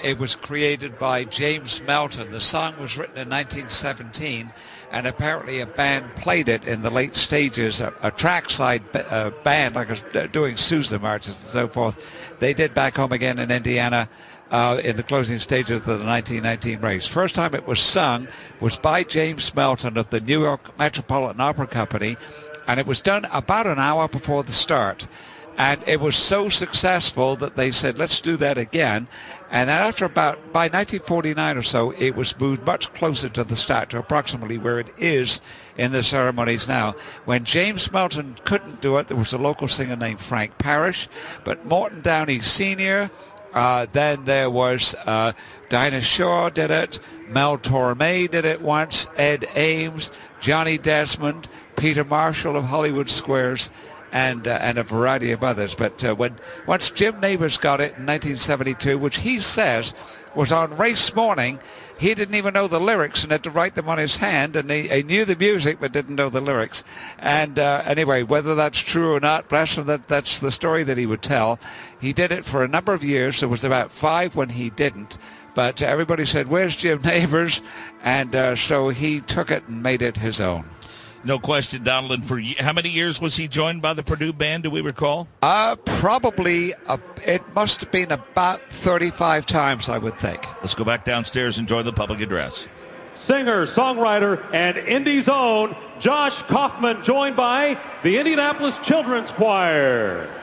it was created by James Melton. The song was written in 1917, and apparently a band played it in the late stages, a trackside band, like doing Sousa marches and so forth. They did Back Home Again in Indiana in the closing stages of the 1919 race. First time it was sung was by James Melton of the New York Metropolitan Opera Company, and it was done about an hour before the start. And it was so successful that they said, let's do that again. And then by 1949 or so, it was moved much closer to the start, to approximately where it is in the ceremonies now. When James Melton couldn't do it, there was a local singer named Frank Parrish, but Morton Downey Sr., then there was Dinah Shore did it, Mel Torme did it once, Ed Ames, Johnny Desmond, Peter Marshall of Hollywood Squares, and a variety of others. But once Jim Nabors got it in 1972, which he says was on race morning, he didn't even know the lyrics and had to write them on his hand, and he knew the music but didn't know the lyrics. And anyway, whether that's true or not, bless him, that's the story that he would tell. He did it for a number of years. There was about 5 when he didn't. But everybody said, where's Jim Nabors? And so he took it and made it his own. No question, Donald. For how many years was he joined by the Purdue Band, do we recall? Probably, it must have been about 35 times, I would think. Let's go back downstairs and join the public address. Singer, songwriter, and Indy's own Josh Kaufman, joined by the Indianapolis Children's Choir.